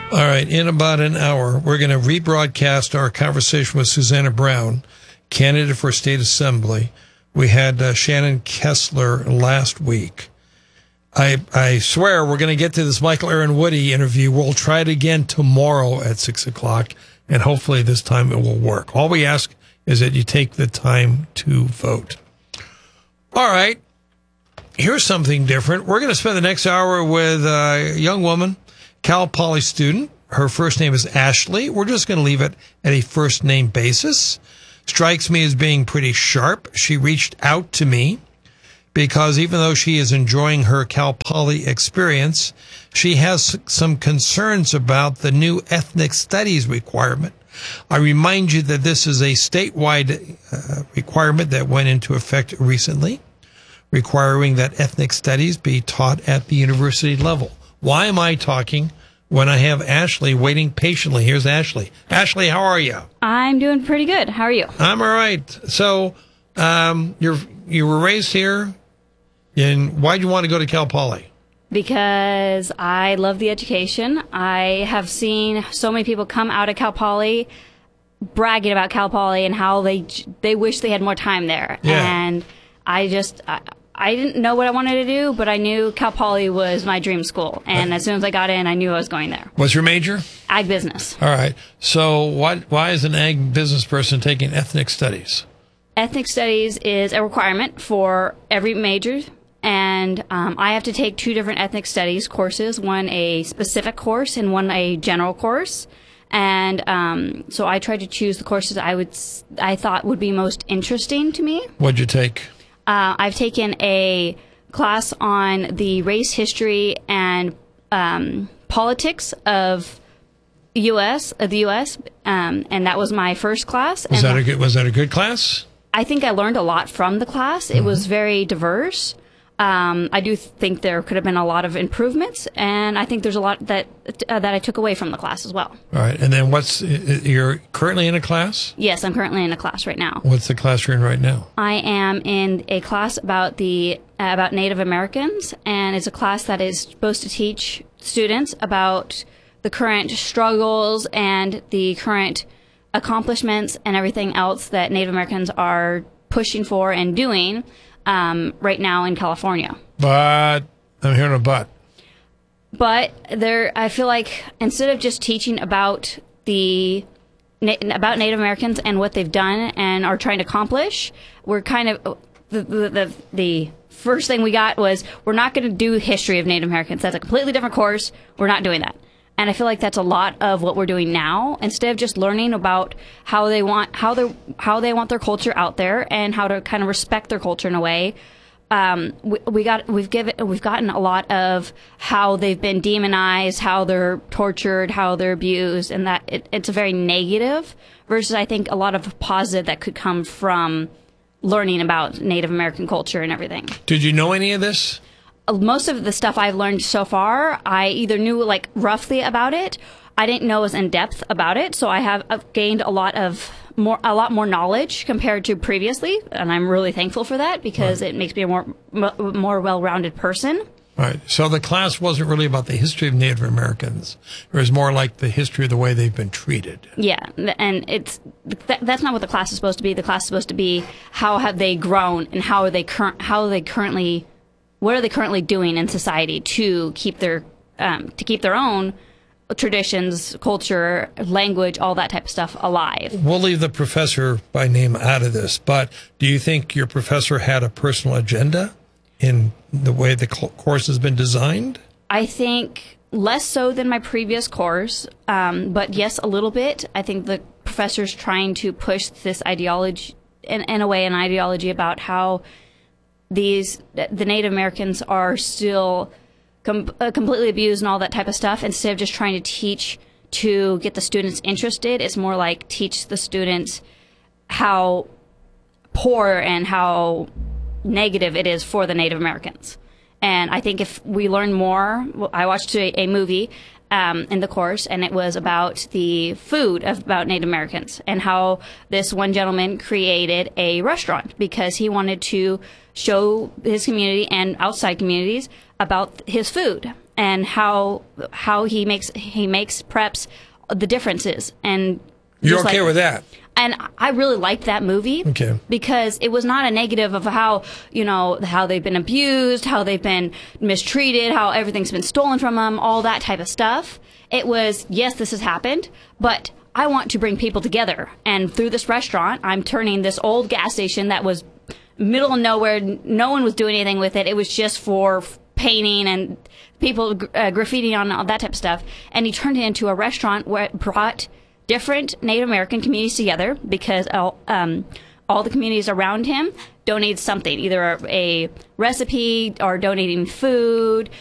All right, in about an hour, we're going to rebroadcast our conversation with Susanna Brown, candidate for state assembly. We had Shannon Kessler last week. I swear we're going to get to this Michael Aaron Woody interview. We'll try it again tomorrow at 6 o'clock, and hopefully this time it will work. All we ask is that you take the time to vote. All right, here's something different. We're going to spend the next hour with a young woman, Cal Poly student. Her first name is Ashley. We're just going to leave it at a first name basis. Strikes me as being pretty sharp. She reached out to me because even though she is enjoying her Cal Poly experience, she has some concerns about the new ethnic studies requirement. I remind you that this is a statewide requirement that went into effect recently, requiring that ethnic studies be taught at the university level. Why am I talking when I have Ashley waiting patiently? Here's Ashley. Ashley, how are you? I'm doing pretty good. How are you? I'm all right. So, you were raised here, and why'd you want to go to Cal Poly? Because I love the education. I have seen so many people come out of Cal Poly bragging about Cal Poly and how they wish they had more time there. Yeah. And I didn't know what I wanted to do, but I knew Cal Poly was my dream school. And as soon as I got in, I knew I was going there. What's your major? Ag business. All right. So why is an ag business person taking ethnic studies? Ethnic studies is a requirement for every major. And I have to take 2 different ethnic studies courses, one a specific course and one a general course. And so I tried to choose the courses I thought would be most interesting to me. What'd you take? I've taken a class on the race history and politics of the U.S., and that was my first class. Was that a good class? I think I learned a lot from the class. It was very diverse. I do think there could have been a lot of improvements, and I think there's a lot that I took away from the class as well. All right, and then you're currently in a class? Yes, I'm currently in a class right now. What's the class you're in right now? I am in a class about Native Americans, and it's a class that is supposed to teach students about the current struggles and the current accomplishments and everything else that Native Americans are pushing for and doing right now in California. But I'm hearing a but. But I feel like instead of just teaching about Native Americans and what they've done and are trying to accomplish, we're kind of the first thing we got was we're not going to do history of Native Americans. That's a completely different course. We're not doing that. And I feel like that's a lot of what we're doing now. Instead of just learning about how they want their culture out there and how to kind of respect their culture in a way, we've gotten a lot of how they've been demonized, how they're tortured, how they're abused, and that it's a very negative versus I think a lot of positive that could come from learning about Native American culture and everything. Did you know any of this? Most of the stuff I've learned so far, I either knew like roughly about it, I didn't know as in depth about it, so I have gained a lot more knowledge compared to previously, and I'm really thankful for that because It makes me a more well-rounded person. Right. So the class wasn't really about the history of Native Americans. It was more like the history of the way they've been treated. Yeah, and that's not what the class is supposed to be. The class is supposed to be how have they grown and what are they currently doing in society to keep their own traditions, culture, language, all that type of stuff alive. We'll leave the professor by name out of this, but do you think your professor had a personal agenda in the way the course has been designed? I think less so than my previous course, but yes, a little bit. I think the professor's trying to push this ideology, in a way, an ideology about how the Native Americans are still completely abused and all that type of stuff. Instead of just trying to teach to get the students interested, it's more like teach the students how poor and how negative it is for the Native Americans. And I think if we learn more, I watched a movie in the course, and it was about the food about Native Americans and how this one gentleman created a restaurant because he wanted to show his community and outside communities about his food. and how he makes preps the differences. And you're okay with that? And I really liked that movie because it was not a negative of how they've been abused, how they've been mistreated, how everything's been stolen from them, all that type of stuff. It was, yes, this has happened, but I want to bring people together. And through this restaurant, I'm turning this old gas station that was middle of nowhere. No one was doing anything with it. It was just for painting and people graffiti on all that type of stuff. And he turned it into a restaurant where it brought different Native American communities together because all the communities around him donated something, either a recipe or donating food,